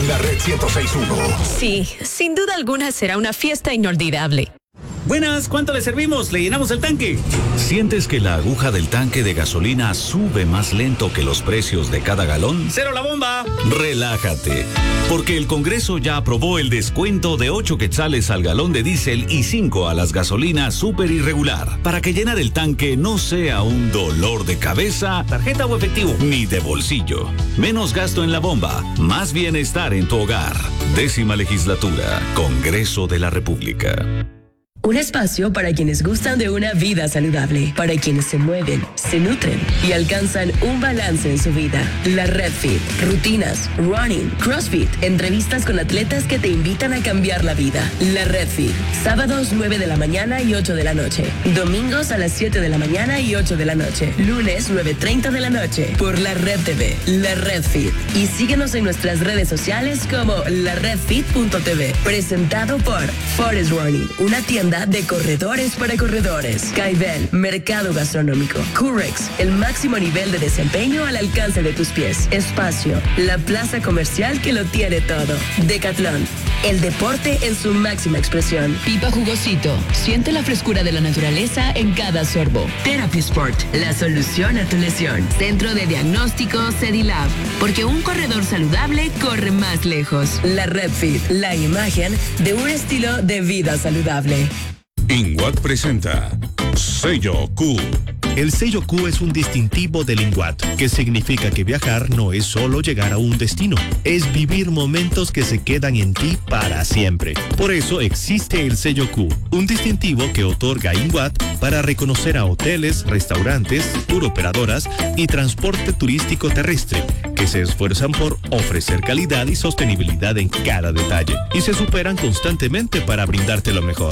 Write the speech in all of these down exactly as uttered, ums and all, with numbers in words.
en la Red ciento seis punto uno. Sí, sin duda alguna será una fiesta inolvidable. Buenas, ¿cuánto le servimos? ¿Le llenamos el tanque? ¿Sientes que la aguja del tanque de gasolina sube más lento que los precios de cada galón? ¡Cero la bomba! Relájate, porque el Congreso ya aprobó el descuento de ocho quetzales al galón de diésel y cinco a las gasolinas súper irregular, para que llenar el tanque no sea un dolor de cabeza, tarjeta o efectivo, ni de bolsillo. Menos gasto en la bomba, más bienestar en tu hogar. Décima legislatura, Congreso de la República. Un espacio para quienes gustan de una vida saludable, para quienes se mueven, se nutren y alcanzan un balance en su vida. La Red Fit, rutinas, running, CrossFit, entrevistas con atletas que te invitan a cambiar la vida. La Red Fit, sábados nueve de la mañana y ocho de la noche, domingos a las siete de la mañana y ocho de la noche, lunes nueve treinta de la noche, por la Red T V, La Red Fit. Y síguenos en nuestras redes sociales como la red fit punto t v. Presentado por Forest Running, una tienda de corredores para corredores. Caibel, mercado gastronómico. Curex, el máximo nivel de desempeño al alcance de tus pies. Espacio, la plaza comercial que lo tiene todo. Decathlon, el deporte en su máxima expresión. Pipa Jugosito, siente la frescura de la naturaleza en cada sorbo. Therapy Sport, la solución a tu lesión. Centro de diagnóstico Cedilab, porque un corredor saludable corre más lejos. La Red Fit, la imagen de un estilo de vida saludable. INWAT presenta Sello Q. El sello Q es un distintivo del INWAT, que significa que viajar no es solo llegar a un destino, es vivir momentos que se quedan en ti para siempre. Por eso existe el sello Q, un distintivo que otorga INWAT para reconocer a hoteles, restaurantes, turoperadoras y transporte turístico terrestre, que se esfuerzan por ofrecer calidad y sostenibilidad en cada detalle, y se superan constantemente para brindarte lo mejor.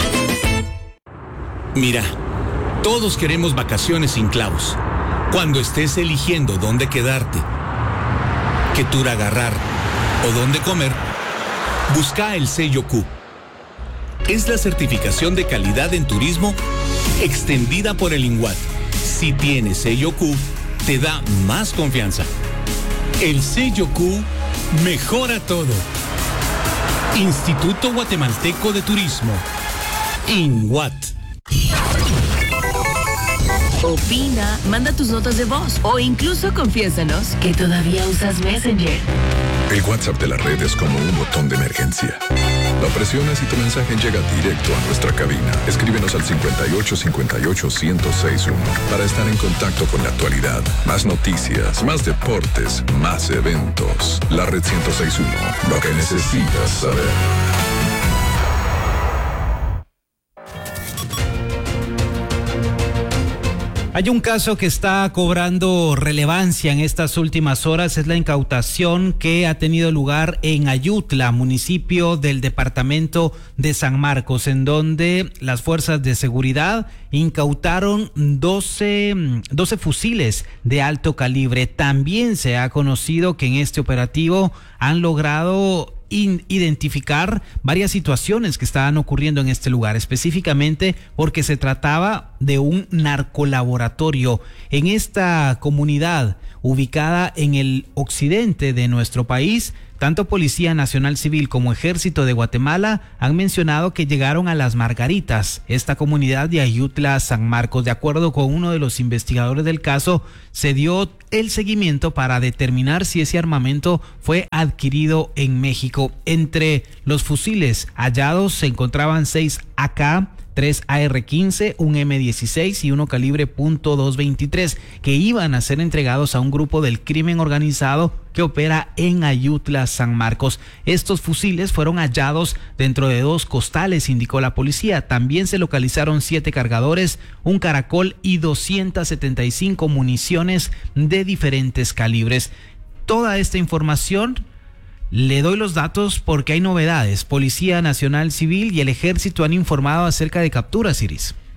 Mira, todos queremos vacaciones sin clavos. Cuando estés eligiendo dónde quedarte, qué tour agarrar o dónde comer, busca el sello Q. Es la certificación de calidad en turismo extendida por el INWAT. Si tienes sello Q, te da más confianza. El sello Q mejora todo. Instituto Guatemalteco de Turismo. INWAT. Opina, manda tus notas de voz o incluso confiésanos que todavía usas Messenger. El WhatsApp de la red es como un botón de emergencia. Lo presionas y tu mensaje llega directo a nuestra cabina. Escríbenos al cincuenta y ocho cincuenta y ocho ciento sesenta y uno para estar en contacto con la actualidad. Más noticias, más deportes, más eventos. La Red ciento sesenta y uno, lo que necesitas saber. Hay un caso que está cobrando relevancia en estas últimas horas, es la incautación que ha tenido lugar en Ayutla, municipio del departamento de San Marcos, en donde las fuerzas de seguridad incautaron doce, doce fusiles de alto calibre. También se ha conocido que en este operativo han logrado identificar varias situaciones que estaban ocurriendo en este lugar, específicamente porque se trataba de un narcolaboratorio en esta comunidad ubicada en el occidente de nuestro país. Tanto Policía Nacional Civil como Ejército de Guatemala han mencionado que llegaron a Las Margaritas, esta comunidad de Ayutla, San Marcos. De acuerdo con uno de los investigadores del caso, se dio el seguimiento para determinar si ese armamento fue adquirido en México. Entre los fusiles hallados se encontraban seis A K, tres A R quince, un M dieciséis y uno calibre punto dos veintitrés que iban a ser entregados a un grupo del crimen organizado que opera en Ayutla, San Marcos. Estos fusiles fueron hallados dentro de dos costales, indicó la policía. También se localizaron siete cargadores, un caracol y doscientas setenta y cinco municiones de diferentes calibres. Toda esta información le doy los datos porque hay novedades. Policía Nacional Civil y el Ejército han informado acerca de capturas, Iris.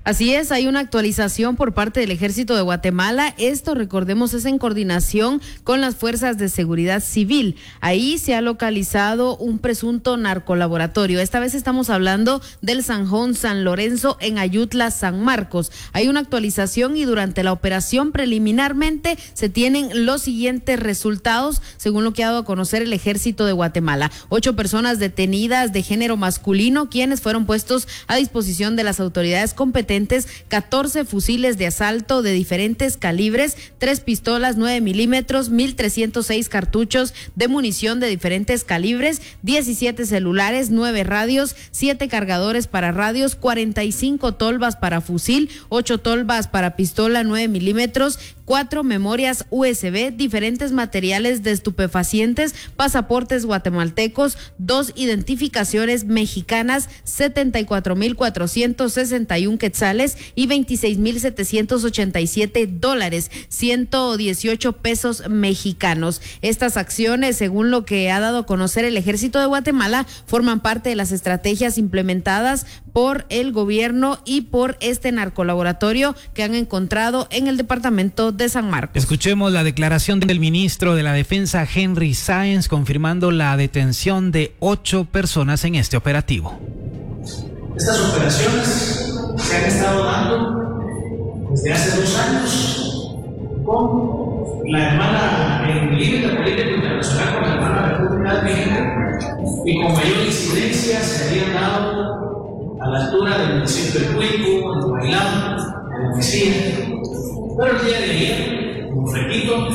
Así es, hay una actualización por parte del Ejército de Guatemala. Esto, recordemos, es en coordinación con las fuerzas de seguridad civil. Ahí se ha localizado un presunto narcolaboratorio. Esta vez estamos hablando del Sanjón San Lorenzo en Ayutla, San Marcos. Hay una actualización y durante la operación preliminarmente se tienen los siguientes resultados, según lo que ha dado a conocer el Ejército de Guatemala. Ocho personas detenidas de género masculino, quienes fueron puestos a disposición de las autoridades competentes, catorce fusiles de asalto de diferentes calibres, tres pistolas nueve milímetros, mil trescientos seis cartuchos de munición de diferentes calibres, diecisiete celulares, nueve radios, siete cargadores para radios, cuarenta y cinco tolvas para fusil, ocho tolvas para pistola nueve milímetros, cuatro memorias U S B, diferentes materiales de estupefacientes, pasaportes guatemaltecos, dos identificaciones mexicanas, setenta y cuatro mil cuatrocientos sesenta y uno quetzales y veintiséis mil setecientos ochenta y siete dólares, ciento dieciocho pesos mexicanos. Estas acciones, según lo que ha dado a conocer el Ejército de Guatemala, forman parte de las estrategias implementadas por el gobierno y por este narcolaboratorio que han encontrado en el departamento de San Marcos. Escuchemos la declaración del ministro de la Defensa, Henry Sáenz, confirmando la detención de ocho personas en este operativo. Estas operaciones se han estado dando desde hace dos años con la hermana, en el límite político internacional con la hermana República de México, y con mayor incidencia se habían dado a la altura del municipio de Cuico, en Bailán, en la Mesía. Pero el día de ayer, como repito,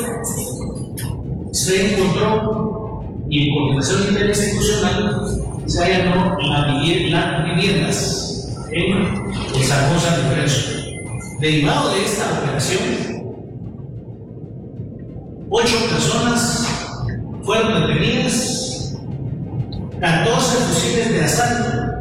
se encontró, y en coordinación interinstitucional, se allanó las viviendas en el Sanjón San Lorenzo. Derivado de esta operación, ocho personas fueron detenidas, catorce fusiles de asalto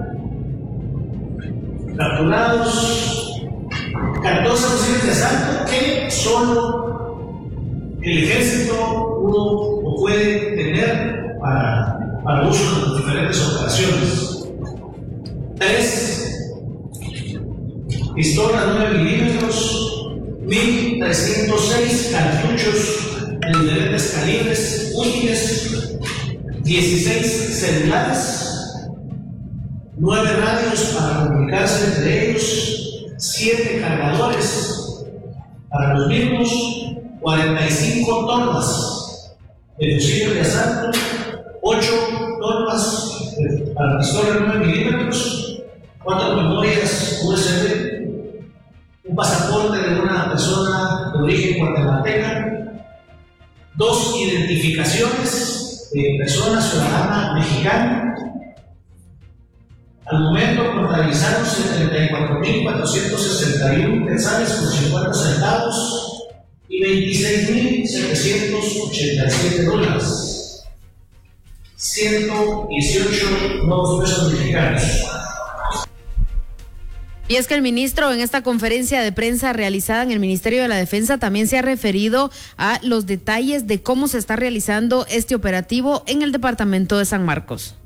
capturados, catorce fusiles de asalto que solo el ejército pudo o puede tener para, para uso en las diferentes operaciones. Tres pistolas nueve milímetros, mil trescientos seis cartuchos de diferentes calibres útiles, dieciséis celulares, nueve radios para comunicarse entre ellos, siete cargadores para los mismos, cuarenta y cinco tornas de fusiles de asalto, ocho tornas para pistolas nueve milímetros, cuatro memorias U S B, un pasaporte de una persona de origen guatemalteca, dos identificaciones de persona ciudadana mexicana. Al momento contabilizaron setenta y cuatro mil cuatrocientos sesenta y uno quetzales con cincuenta centavos y veintiséis mil setecientos ochenta y siete dólares, ciento dieciocho nuevos pesos mexicanos. Y es que el ministro en esta conferencia de prensa realizada en el Ministerio de la Defensa también se ha referido a los detalles de cómo se está realizando este operativo en el departamento de San Marcos.